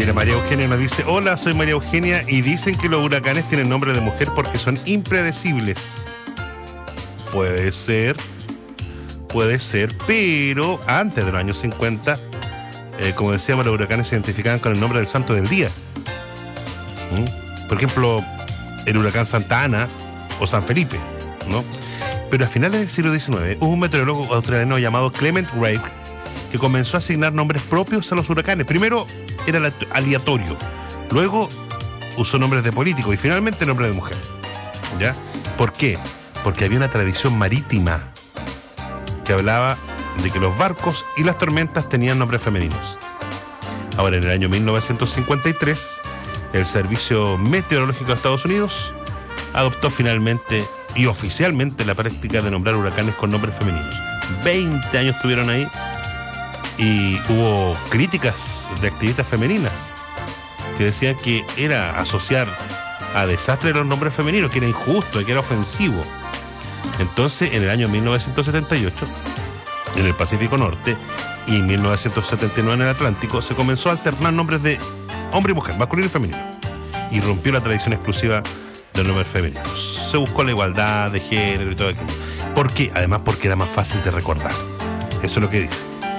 Mira, María Eugenia nos dice: hola, soy María Eugenia y dicen que los huracanes tienen nombre de mujer porque son impredecibles. Puede ser, pero antes de los años 50, como decíamos, los huracanes se identificaban con el nombre del santo del día. Por ejemplo, el huracán Santa Ana o San Felipe, ¿no? Pero a finales del siglo XIX hubo un meteorólogo australiano llamado Clement Wright que comenzó a asignar nombres propios a los huracanes. Primero era aleatorio, luego usó nombres de político y finalmente nombres de mujer. ¿Ya? ¿Por qué? Porque había una tradición marítima que hablaba de que los barcos y las tormentas tenían nombres femeninos. Ahora, en el año 1953, el Servicio Meteorológico de Estados Unidos adoptó finalmente y oficialmente la práctica de nombrar huracanes con nombres femeninos. 20 años estuvieron ahí y hubo críticas de activistas femeninas que decían que era asociar a desastre los nombres femeninos, que era injusto, que era ofensivo. Entonces, en el año 1978, en el Pacífico Norte, y en 1979 en el Atlántico, se comenzó a alternar nombres de hombre y mujer, masculino y femenino, y rompió la tradición exclusiva de los nombres femeninos. Se buscó la igualdad de género y todo aquello. ¿Por qué? Además, porque era más fácil de recordar. Eso es lo que dice.